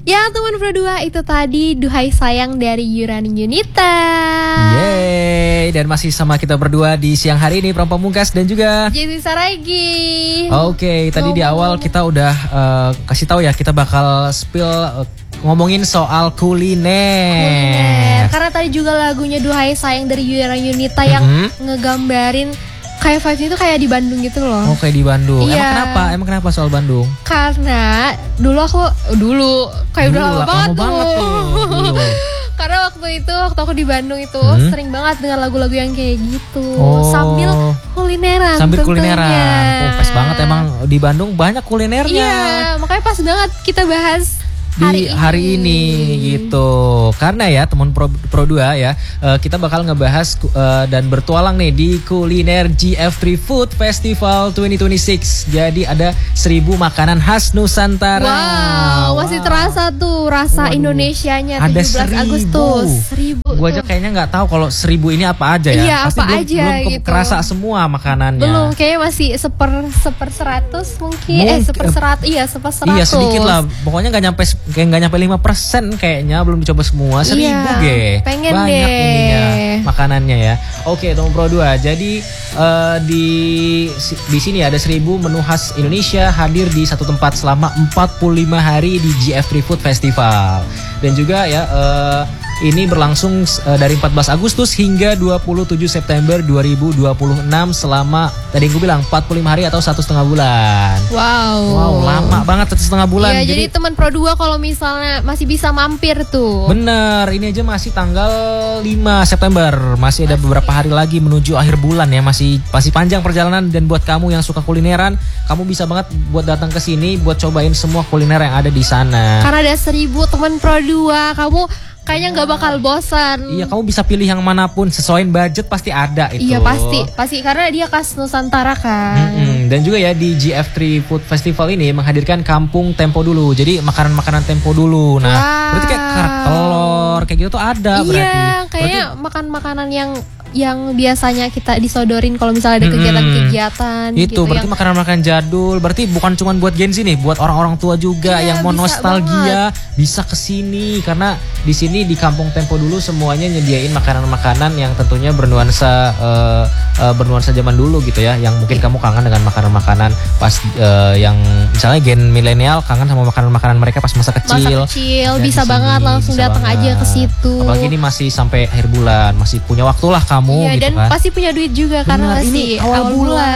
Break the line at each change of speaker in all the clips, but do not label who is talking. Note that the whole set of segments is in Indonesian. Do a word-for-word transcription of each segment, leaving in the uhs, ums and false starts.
Ya teman Pro dua, itu tadi Duhai Sayang dari Yurani Yunita.
Yeay, dan masih sama kita berdua di siang hari ini, Pram Pamungkas dan juga
Jessy Saragi.
Oke, tadi di awal kita udah uh, kasih tahu ya, kita bakal spill uh, ngomongin soal kuliner.
Kuliner. Karena tadi juga lagunya Duhai Sayang dari Yurani Yunita yang mm-hmm. ngegambarin kayak vibe itu kayak di Bandung gitu loh.
Oh, kayak di Bandung.
Iya.
Emang kenapa? Emang kenapa soal Bandung?
Karena dulu aku dulu kayak
dulu,
udah lama banget,
banget tuh. Dulu.
Karena waktu itu waktu aku di Bandung itu
hmm?
sering banget dengar lagu-lagu yang kayak gitu
oh.
sambil kulineran.
Sambil
tentunya.
kulineran. Oh, pas banget emang di Bandung banyak kulinernya.
Iya, makanya pas banget kita bahas
di hari ini. hari ini gitu. Karena ya teman Pro, Pro dua ya, uh, kita bakal ngebahas uh, dan bertualang nih di kuliner G F tiga Food Festival dua ribu dua puluh enam. Jadi ada seribu makanan khas Nusantara.
Wow, wow. Masih terasa tuh rasa Waduh. Indonesianya tujuh belas Agustus. Seribu.
Gua aja kayaknya nggak tahu kalau seribu ini apa aja ya.
Iya,
Pasti
apa
belum,
aja
belum
gitu.
Kerasa semua makanannya.
Belum, kayaknya masih seper seper seratus mungkin. mungkin. Eh seper seratus, iya seper seratus.
Iya sedikit lah. Pokoknya nggak nyampe kayak nggak nyampe lima persen kayaknya, belum dicoba semua. Seribu
iya,
ge
pengen
banyak
deh.
ininya makanannya ya. Oke teman Pro dua, jadi uh, di di sini ada seribu menu khas Indonesia hadir di satu tempat selama empat puluh lima hari di G F tiga Food Festival. Dan juga ya uh, ini berlangsung uh, dari empat belas Agustus hingga dua puluh tujuh September dua ribu dua puluh enam, selama tadi gue bilang empat puluh lima hari atau satu setengah bulan.
Wow.
Wow, lama banget satu setengah bulan.
Iya, jadi, jadi teman Pro dua kalau misalnya masih bisa mampir tuh.
Bener, ini aja masih tanggal lima September. Masih ada masih. beberapa hari lagi menuju akhir bulan ya. Masih masih panjang perjalanan, dan buat kamu yang suka kulineran, kamu bisa banget buat datang ke sini buat cobain semua kuliner yang ada di sana.
Karena ada seribu teman Pro dua, kamu kayaknya nggak bakal bosan.
Iya, kamu bisa pilih yang manapun, sesuaiin budget pasti ada itu.
Iya pasti, pasti karena dia khas Nusantara kan.
Mm-hmm. Dan juga ya di G F tiga Food Festival ini menghadirkan kampung tempo dulu. Jadi makanan-makanan tempo dulu. Nah, wow. berarti kayak kerak telur kayak gitu tuh ada.
Iya,
berarti.
kayaknya
berarti,
makan makanan yang yang biasanya kita disodorin kalau misalnya ada kegiatan-kegiatan
itu
gitu,
berarti yang makanan-makanan jadul. Berarti bukan cuma buat Gen Z nih, buat orang-orang tua juga iya, yang mau bisa nostalgia banget. Bisa kesini, karena di sini di Kampung Tempo dulu semuanya nyediain makanan-makanan yang tentunya bernuansa uh, uh, bernuansa zaman dulu gitu ya, yang mungkin kamu kangen dengan makanan-makanan pas uh, yang misalnya gen milenial kangen sama makanan-makanan mereka pas masa kecil.
Masa kecil bisa banget langsung datang aja ke situ.
Apalagi ini masih sampai akhir bulan, masih punya waktu lah kamu.
Iya,
gitu
dan
kan.
pasti punya duit juga. Bener, karena masih awal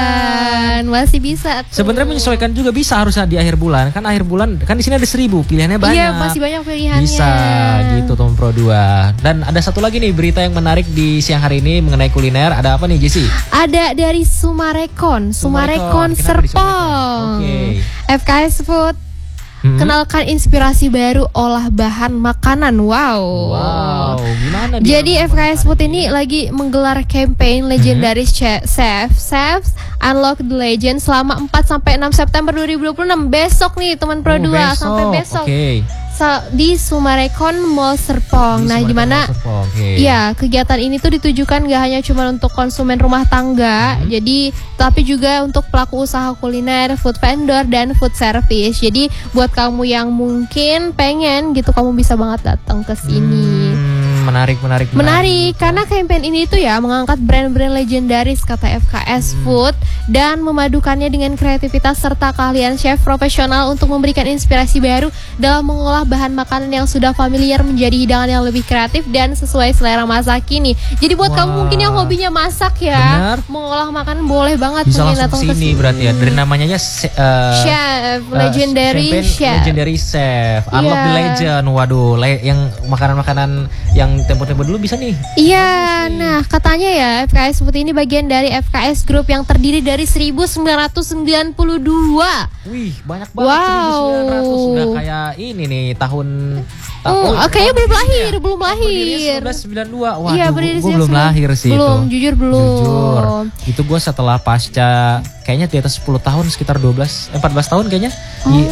bulan, bulan masih bisa.
Sebenarnya menyesuaikan juga bisa harusnya di akhir bulan, kan akhir bulan kan di sini ada seribu pilihannya banyak.
Iya, masih banyak pilihannya.
Bisa gitu teman Pro dua. Dan ada satu lagi nih berita yang menarik di siang hari ini mengenai kuliner. Ada apa nih Jessy?
Ada dari Sumarekon, Sumarekon, Sumarekon Serpong.
Okay.
F K S Food. Hmm? Kenalkan inspirasi baru olah bahan makanan. Wow.
Wow, gimana dia?
Jadi F K S Food ini lagi menggelar campaign legendaris hmm? chef chefs Unlock the Legend selama empat sampai enam September dua ribu dua puluh enam. Besok nih teman Pro dua, oh, sampai besok.
Okay.
Di Sumarekon Mall Serpong. Di nah, gimana? Okay. Ya, kegiatan ini tuh ditujukan gak hanya cuma untuk konsumen rumah tangga, hmm. jadi tapi juga untuk pelaku usaha kuliner, food vendor dan food service. Jadi buat kamu yang mungkin pengen gitu, kamu bisa banget datang ke sini.
Hmm. Menarik, menarik, menarik.
Menarik, karena campaign ini tuh ya mengangkat brand-brand legendaris kata F K S hmm. Food dan memadukannya dengan kreativitas serta keahlian chef profesional untuk memberikan inspirasi baru dalam mengolah bahan makanan yang sudah familiar menjadi hidangan yang lebih kreatif dan sesuai selera masa kini. Jadi buat Wah. kamu mungkin yang hobinya masak ya, Bener. mengolah makanan boleh banget
bisa langsung kesini berarti ya. Dari namanya aja uh,
chef, legendary uh, chef.
Legendary chef, Unlock yeah. the Legend. Waduh, le- yang makanan-makanan yang tempo-tempo dulu bisa nih.
Iya, nah katanya ya F K S Food ini bagian dari F K S Group yang terdiri dari seribu sembilan ratus sembilan puluh dua.
Wih, banyak banget.
Wow.
seribu sembilan ratus sudah kayak ini nih tahun.
Oh, oh kayaknya belum lahir, ya? belum lahir.
seribu sembilan ratus sembilan puluh dua. Wah,
iya,
gue belum lahir sih
belum,
itu.
Jujur belum.
Jujur. Itu gue setelah pasca kayaknya di atas sepuluh tahun, sekitar dua belas, empat belas tahun kayaknya.
Oh,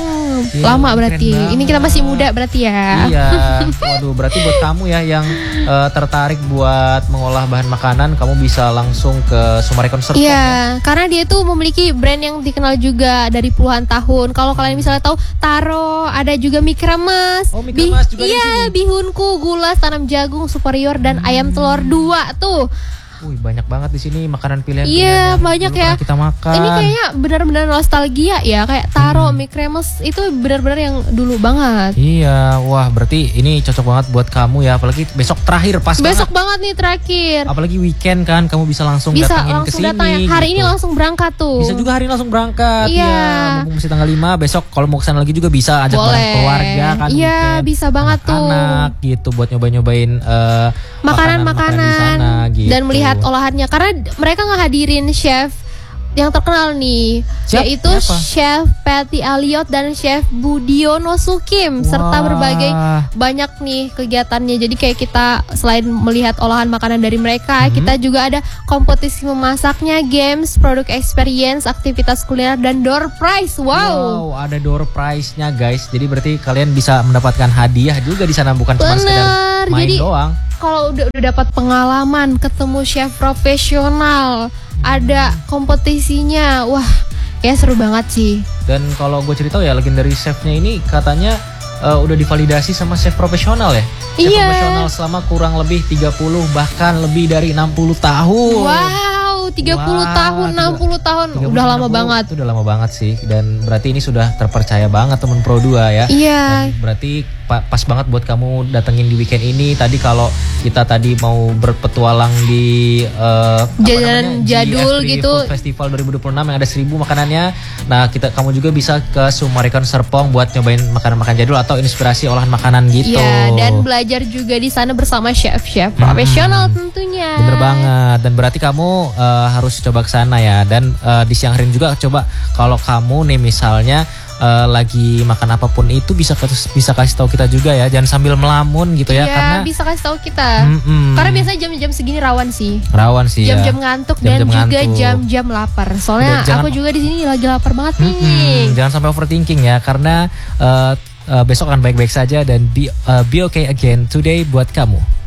Ya,
lama
keren
berarti.
banget.
Ini kita masih muda berarti ya.
Iya, waduh, berarti buat kamu ya yang uh, tertarik buat mengolah bahan makanan, kamu bisa langsung ke Summarecon Serpong.
Iya,
Ya?
karena dia tuh memiliki brand yang dikenal juga dari puluhan tahun. Kalau kalian misalnya tahu Taro, ada juga mie kremes.
Oh, mie kremes juga di
iya,
sini.
bihunku, gula, tanam jagung, superior dan
Hmm.
ayam telur dua tuh.
Wih, banyak banget di sini makanan pilihan.
Iya, banyak ya.
Kita makan.
Ini kayaknya benar-benar nostalgia ya, kayak Taro,
Hmm.
mie kremes itu benar-benar yang dulu banget.
Iya, wah berarti ini cocok banget buat kamu ya, apalagi besok terakhir pas
Besok
banget.
banget nih terakhir.
Apalagi weekend kan, kamu bisa langsung
Bisa
datangin ke
langsung
sini.
datang ya. Hari
gitu.
ini langsung berangkat tuh.
Bisa juga hari ini langsung berangkat.
Iya.
Ya, mumpung masih tanggal lima, besok kalau mau kesana lagi juga bisa ajak bareng
Boleh.
keluarga kan.
Iya,
weekend.
bisa banget tuh.
Anak-anak gitu buat nyobain-nyobain eh, makanan-makanan di
Makanan-makanan
sana gitu.
dan melihat olahannya karena mereka ngehadirin chef yang terkenal nih,
Siap,
yaitu
siapa?
Chef Patty Aliot dan Chef Budiono Sukim serta
Wah.
berbagai banyak nih kegiatannya. Jadi kayak kita selain melihat olahan makanan dari mereka,
Hmm.
kita juga ada kompetisi memasaknya, games, produk experience, aktivitas kuliner dan door prize. Wow.
Wow, ada door prize-nya guys. Jadi berarti kalian bisa mendapatkan hadiah juga di sana, bukan cuma sekedar
Bener.
main
Jadi
doang.
kalau udah udah dapat pengalaman, ketemu chef profesional, ada kompetisinya, wah, kayak seru banget sih.
Dan kalau gue cerita ya, legendary chefnya ini katanya eh, udah divalidasi sama chef profesional ya. Chef
Iya.
profesional selama kurang lebih tiga puluh bahkan lebih dari enam puluh tahun.
Wow, tiga puluh
Wah,
tahun, enam puluh tahun,
tiga puluh,
udah lama
enam puluh,
banget.
Itu udah lama banget sih. Dan berarti ini sudah terpercaya banget temen Pro dua ya.
Iya.
Dan berarti pa- pas banget buat kamu datengin di weekend ini. Tadi kalau kita tadi mau berpetualang di eh, apa
Jajanan
namanya,
jadul
G F tiga
gitu.
Food Festival dua ribu dua puluh enam yang ada seribu makanannya. Nah, kita kamu juga bisa ke Summarecon Serpong buat nyobain makanan-makanan jadul atau inspirasi olahan makanan gitu.
Iya, dan belajar juga di sana bersama chef-chef profesional tentunya.
Bener banget. Dan berarti kamu eh, harus coba ke sana ya. Dan eh, di siang hari juga coba kalau kamu nih misalnya eh, lagi makan apapun itu bisa bisa kasih tahu kita juga ya. Jangan sambil melamun gitu ya,
Iya,
karena
bisa kasih tahu kita.
Mm-mm.
Karena biasanya jam-jam segini rawan sih.
rawan sih
Jam-jam
ya.
ngantuk
Jam-jam
dan juga
ngantuk.
jam-jam lapar. Soalnya
Udah, jangan-
aku juga di sini lagi lapar banget nih.
Mm-mm. Jangan sampai overthinking ya, karena eh, eh, besok akan baik-baik saja dan be, eh, be okay again today buat kamu.